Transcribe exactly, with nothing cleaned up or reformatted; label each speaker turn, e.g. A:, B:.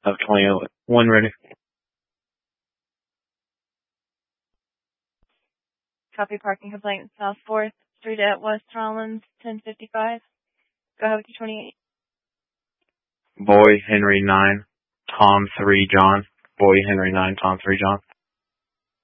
A: of twenty-one ready.
B: Copy parking complaint, South fourth Street at West Rollins, ten fifty-five. Go ahead with your twenty-eight.
A: Boy Henry nine, Tom three John. Boy Henry nine, Tom three John.